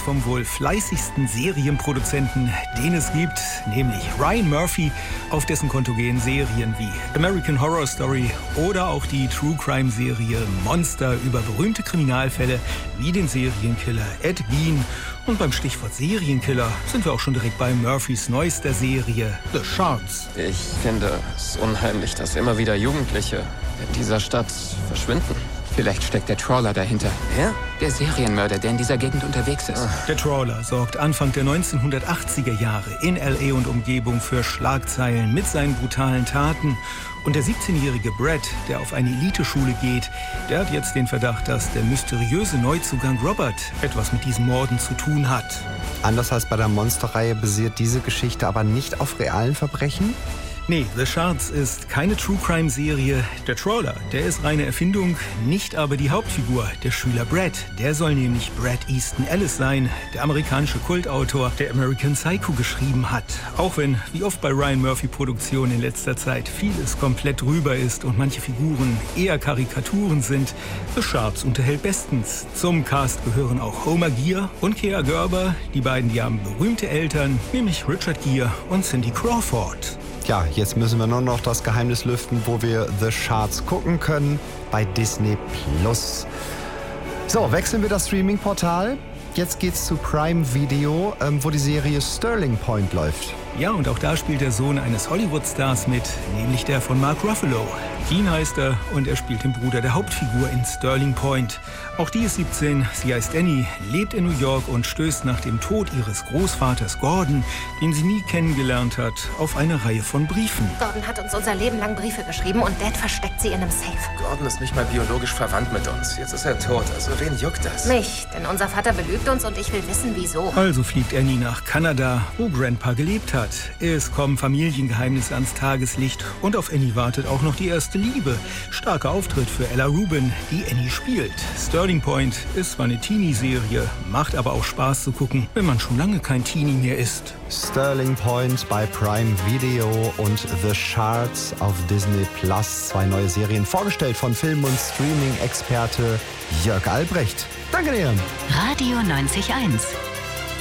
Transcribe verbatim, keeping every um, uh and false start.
vom wohl fleißigsten Serienproduzenten, den es gibt, nämlich Ryan Murphy. Auf dessen Konto gehen Serien wie American Horror Story oder auch die True-Crime-Serie Monster über berühmte Kriminalfälle wie den Serienkiller Ed Gein. Und beim Stichwort Serienkiller sind wir auch schon direkt bei Murphys neuester Serie The Shards. Ich finde es unheimlich, dass immer wieder Jugendliche in dieser Stadt verschwinden. Vielleicht steckt der Trawler dahinter. Wer? Der Serienmörder, der in dieser Gegend unterwegs ist. Der Trawler sorgt Anfang der neunzehnhundertachtziger Jahre in L A und Umgebung für Schlagzeilen mit seinen brutalen Taten. Und der siebzehnjährige Brad, der auf eine Eliteschule geht, der hat jetzt den Verdacht, dass der mysteriöse Neuzugang Robert etwas mit diesen Morden zu tun hat. Anders als bei der Monsterreihe basiert diese Geschichte aber nicht auf realen Verbrechen? Nee, The Shards ist keine True-Crime-Serie. Der Trawler, der ist reine Erfindung, nicht aber die Hauptfigur, der Schüler Brad. Der soll nämlich Bret Easton Ellis sein, der amerikanische Kultautor, der American Psycho geschrieben hat. Auch wenn, wie oft bei Ryan Murphy-Produktionen in letzter Zeit, vieles komplett drüber ist und manche Figuren eher Karikaturen sind, The Shards unterhält bestens. Zum Cast gehören auch Homer Gear und Kea Gerber. Die beiden, die haben berühmte Eltern, nämlich Richard Gere und Cindy Crawford. Ja, jetzt müssen wir nur noch das Geheimnis lüften, wo wir The Shards gucken können, bei Disney Plus. So, wechseln wir das Streaming-Portal. Jetzt geht's zu Prime Video, ähm, wo die Serie Sterling Point läuft. Ja, und auch da spielt der Sohn eines Hollywood-Stars mit, nämlich der von Mark Ruffalo. Dean heißt er und er spielt den Bruder der Hauptfigur in Sterling Point. Auch die ist siebzehn, sie heißt Annie, lebt in New York und stößt nach dem Tod ihres Großvaters Gordon, den sie nie kennengelernt hat, auf eine Reihe von Briefen. Gordon hat uns unser Leben lang Briefe geschrieben und Dad versteckt sie in einem Safe. Gordon ist nicht mal biologisch verwandt mit uns. Jetzt ist er tot, also wen juckt das? Mich, denn unser Vater belügt uns und ich will wissen, wieso. Also fliegt Annie nach Kanada, wo Grandpa gelebt hat. Es kommen Familiengeheimnisse ans Tageslicht und auf Annie wartet auch noch die erste Liebe. Starker Auftritt für Ella Rubin, die Annie spielt. Sterling Point ist zwar eine Teenie-Serie, macht aber auch Spaß zu gucken, wenn man schon lange kein Teenie mehr ist. Sterling Point bei Prime Video und The Shards auf Disney Plus. Zwei neue Serien vorgestellt von Film- und Streaming-Experte Jörg Albrecht. Danke dir. Radio neunzig Komma eins.